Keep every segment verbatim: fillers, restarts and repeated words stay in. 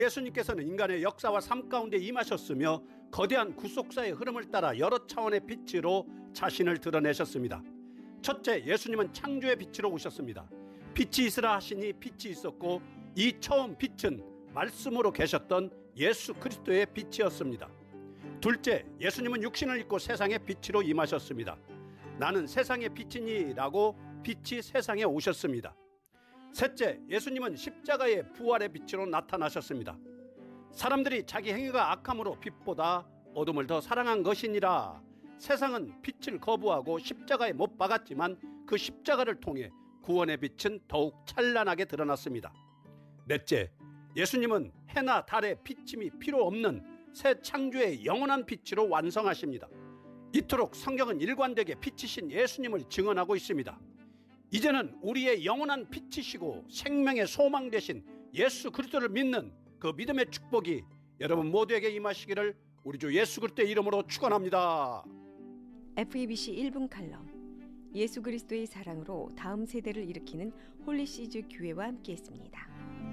예수님께서는 인간의 역사와 삶 가운데 임하셨으며 거대한 구속사의 흐름을 따라 여러 차원의 빛으로 자신을 드러내셨습니다. 첫째, 예수님은 창조의 빛으로 오셨습니다. 빛이 있으라 하시니 빛이 있었고 이 처음 빛은 말씀으로 계셨던 예수 그리스도의 빛이었습니다. 둘째, 예수님은 육신을 입고 세상의 빛으로 임하셨습니다. 나는 세상의 빛이니 라고 빛이 세상에 오셨습니다. 셋째, 예수님은 십자가의 부활의 빛으로 나타나셨습니다. 사람들이 자기 행위가 악함으로 빛보다 어둠을 더 사랑한 것이니라. 세상은 빛을 거부하고 십자가에 못 박았지만 그 십자가를 통해 구원의 빛은 더욱 찬란하게 드러났습니다. 넷째, 예수님은 해나 달의 비침이 필요 없는 새 창조의 영원한 빛으로 완성하십니다. 이토록 성경은 일관되게 빛이신 예수님을 증언하고 있습니다. 이제는 우리의 영원한 빛이시고 생명의 소망 되신 예수 그리스도를 믿는 그 믿음의 축복이 여러분 모두에게 임하시기를 우리 주 예수 그리스도의 이름으로 축원합니다. 에프이비씨 일 분 칼럼, 예수 그리스도의 사랑으로 다음 세대를 일으키는 홀리시즈 교회와 함께했습니다.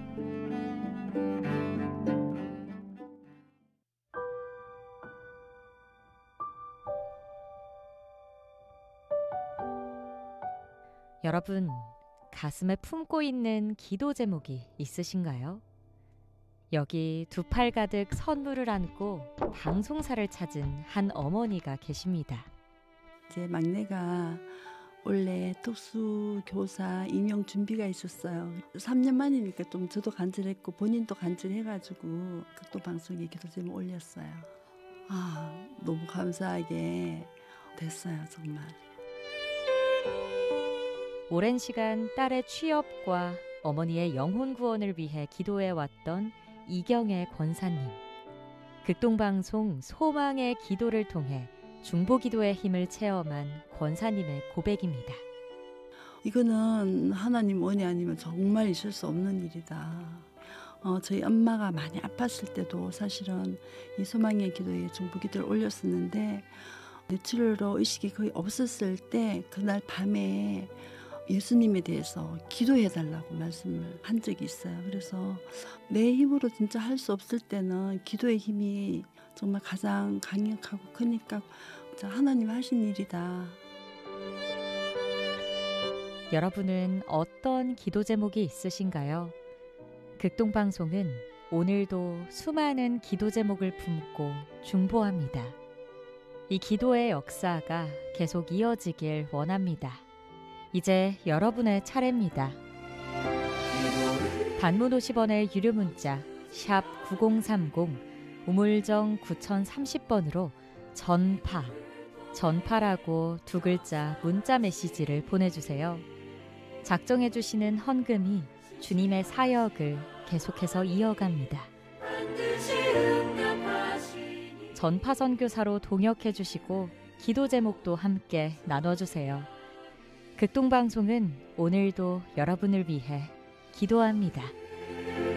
여러분, 가슴에 품고 있는 기도 제목이 있으신가요? 여기 두 팔 가득 선물을 안고 방송사를 찾은 한 어머니가 계십니다. 제 막내가 원래 특수 교사 임용 준비가 있었어요. 삼 년 만이니까 좀 저도 간절했고 본인도 간절해가지고 극동 방송에 기도 제목 올렸어요. 아, 너무 감사하게 됐어요, 정말. 오랜 시간 딸의 취업과 어머니의 영혼 구원을 위해 기도해왔던 이경애 권사님. 극동방송 소망의 기도를 통해 중보기도의 힘을 체험한 권사님의 고백입니다. 이거는 하나님 은혜 아니면 정말 있을 수 없는 일이다. 어, 저희 엄마가 많이 아팠을 때도 사실은 이 소망의 기도에 중보기도를 올렸었는데 뇌출혈로 의식이 거의 없었을 때 그날 밤에 예수님에 대해서 기도해달라고 말씀을 한 적이 있어요. 그래서 내 힘으로 진짜 할 수 없을 때는 기도의 힘이 정말 가장 강력하고 크니까 하나님 하신 일이다. 여러분은 어떤 기도 제목이 있으신가요? 극동방송은 오늘도 수많은 기도 제목을 품고 중보합니다. 이 기도의 역사가 계속 이어지길 원합니다. 이제 여러분의 차례입니다. 단문 오십 원의 유료 문자 샵 구공삼공, 우물정 구공삼공 번으로 전파, 전파라고 두 글자 문자 메시지를 보내주세요. 작정해 주시는 헌금이 주님의 사역을 계속해서 이어갑니다. 전파 선교사로 동역해 주시고 기도 제목도 함께 나눠주세요. 극동방송은 오늘도 여러분을 위해 기도합니다.